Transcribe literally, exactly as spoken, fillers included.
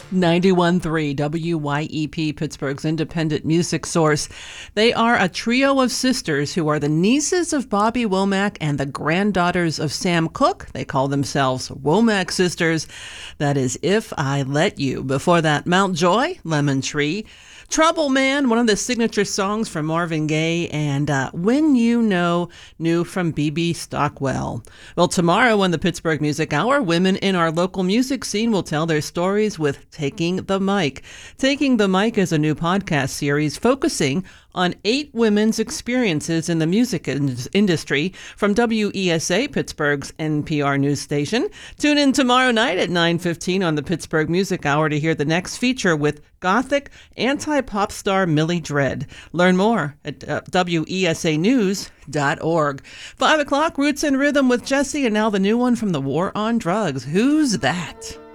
ninety-one point three W Y E P, Pittsburgh's independent music source. They are a trio of sisters who are the nieces of Bobby Womack and the granddaughters of Sam Cooke. They call themselves Womack Sisters. That is If I Let You. Before that, Mount Joy, Lemon Tree. Trouble Man, one of the signature songs from Marvin Gaye, and uh, When You Know, new from B B Stockwell. Well, tomorrow on the Pittsburgh Music Hour, women in our local music scene will tell their stories with Taking the Mic. Taking the Mic is a new podcast series focusing on eight women's experiences in the music in- industry from W E S A, Pittsburgh's N P R news station. Tune in tomorrow night at nine fifteen on the Pittsburgh Music Hour to hear the next feature with Gothic anti-pop star Millie Dredd. Learn more at uh, W E S A news dot org. Five o'clock, Roots and Rhythm with Jesse, and now the new one from the War on Drugs. Who's That?